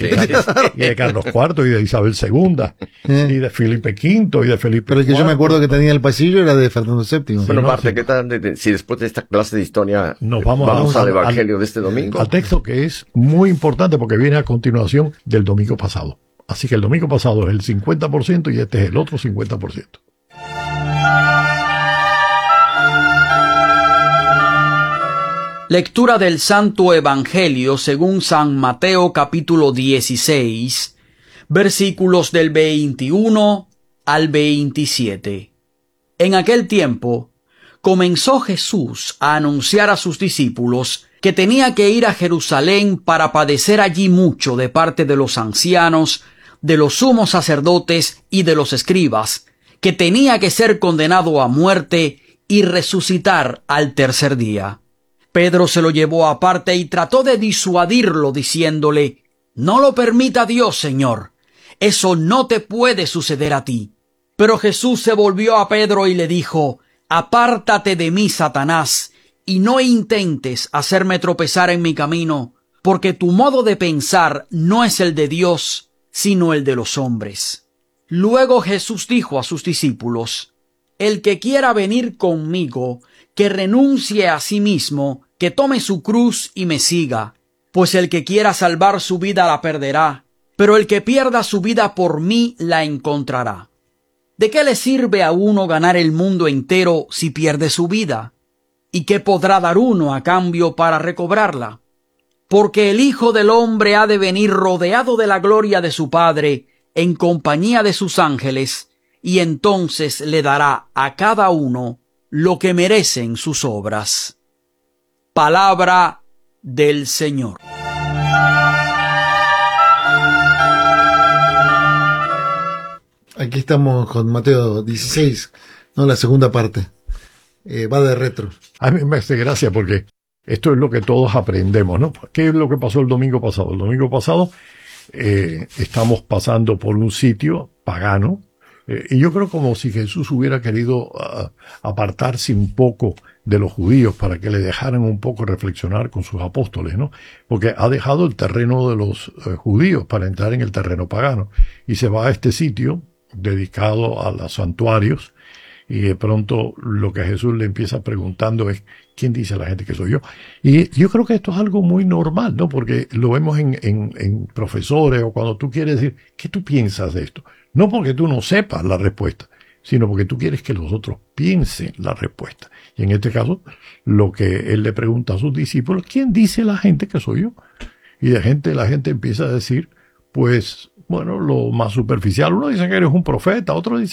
Sí, y de Carlos IV, y de Isabel II, y de Felipe V, y de Felipe Pero el que IV. yo me acuerdo que tenía el pasillo era de Fernando VII. Bueno, no, Marte, sí. ¿qué tal si después de esta clase de historia Nos vamos al Evangelio de este domingo? Al texto que es muy importante porque viene a continuación del domingo pasado. Así que el domingo pasado es el 50% y este es el otro 50%. Lectura del Santo Evangelio según San Mateo capítulo 16, versículos del 21 al 27. En aquel tiempo comenzó Jesús a anunciar a sus discípulos que tenía que ir a Jerusalén para padecer allí mucho de parte de los ancianos, de los sumos sacerdotes y de los escribas, que tenía que ser condenado a muerte y resucitar al tercer día. Pedro se lo llevó aparte y trató de disuadirlo diciéndole: «No lo permita Dios, Señor. Eso no te puede suceder a ti». Pero Jesús se volvió a Pedro y le dijo: «Apártate de mí, Satanás, y no intentes hacerme tropezar en mi camino, porque tu modo de pensar no es el de Dios, sino el de los hombres». Luego Jesús dijo a sus discípulos: «El que quiera venir conmigo, que renuncie a sí mismo, que tome su cruz y me siga. Pues el que quiera salvar su vida la perderá, pero el que pierda su vida por mí la encontrará. ¿De qué le sirve a uno ganar el mundo entero si pierde su vida? ¿Y qué podrá dar uno a cambio para recobrarla? Porque el Hijo del Hombre ha de venir rodeado de la gloria de su Padre, en compañía de sus ángeles, y entonces le dará a cada uno lo que merecen sus obras». Palabra del Señor. Aquí estamos con Mateo 16, no la segunda parte. Va de retro. A mí me hace gracia porque esto es lo que todos aprendemos, ¿no? ¿Qué es lo que pasó el domingo pasado? El domingo pasado estamos pasando por un sitio pagano, y yo creo como si Jesús hubiera querido apartarse un poco de los judíos para que le dejaran un poco reflexionar con sus apóstoles, ¿no? Porque ha dejado el terreno de los judíos para entrar en el terreno pagano y se va a este sitio dedicado a los santuarios, y de pronto lo que Jesús le empieza preguntando es: ¿quién dice la gente que soy yo? Y yo creo que esto es algo muy normal, ¿no? Porque lo vemos en profesores, o cuando tú quieres decir, ¿qué tú piensas de esto? No porque tú no sepas la respuesta, sino porque tú quieres que los otros piensen la respuesta. Y en este caso, lo que él le pregunta a sus discípulos: ¿quién dice la gente que soy yo? Y la gente empieza a decir, pues, bueno, lo más superficial. Uno dice que eres un profeta, otro dice